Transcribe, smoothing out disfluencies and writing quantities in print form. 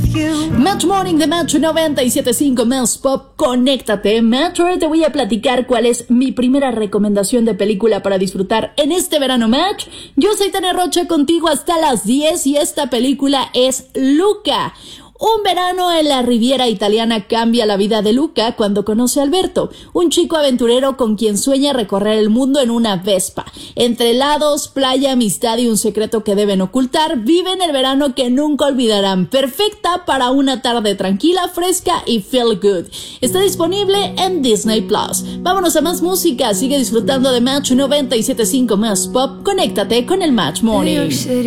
Match Morning de Match 97.5 Más Pop, conéctate. Match, ahora te voy a platicar cuál es mi primera recomendación de película para disfrutar en este verano. Match, yo soy Tania Rocha, contigo hasta las 10 y esta película es Luca. Un verano en la Riviera italiana cambia la vida de Luca cuando conoce a Alberto, un chico aventurero con quien sueña recorrer el mundo en una Vespa. Entre helados, playa, amistad y un secreto que deben ocultar, viven el verano que nunca olvidarán, perfecta para una tarde tranquila, fresca y feel good. Está disponible en Disney Plus. Vámonos a más música, sigue disfrutando de Match 97.5 Más Pop, conéctate con el Match Morning.